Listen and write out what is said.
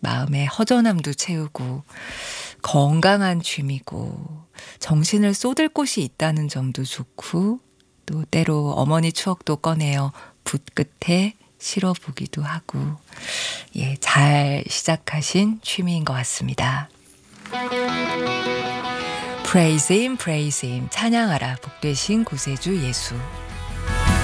마음의 허전함도 채우고 건강한 취미고 정신을 쏟을 곳이 있다는 점도 좋고 또 때로 어머니 추억도 꺼내어 붓 끝에 실어보기도 하고 예, 잘 시작하신 취미인 것 같습니다. Praise Him, Praise Him. 찬양하라 복되신 구세주 예수.